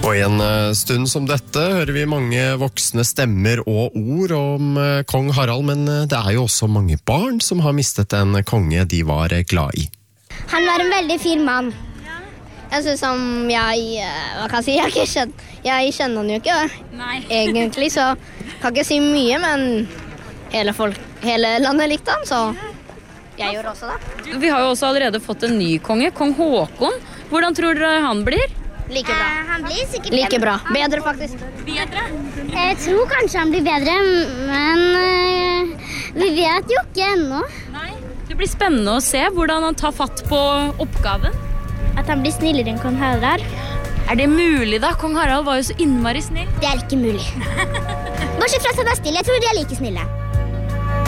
Og i en stund som dette hører vi mange voksne stemmer og ord om kong Harald, men det jo også mange barn som har mistet en konge de var glad i. Han var en veldig fin mann. Jeg synes hva kan jeg si, jeg kjenner han jo ikke. Nei. Egentlig, så kan ikke si mye, men hele landet likte han, så jeg gjorde også det. Vi har jo også allerede fått en ny konge, kong Håkon. Hvordan tror dere han blir? Like bra. Han blir sikkert like bra. Bedre faktisk. Bedre? Jeg tror kanskje han blir bedre, men vi vet jo ikke ennå. Nei. Det blir spennende å se hvordan han tar fatt på oppgaven. At han blir snillere enn kong Harald. Det mulig da? Kong Harald var jo så innmari snill. Det ikke mulig. Bortsett fra at han snill, jeg tror de like snille.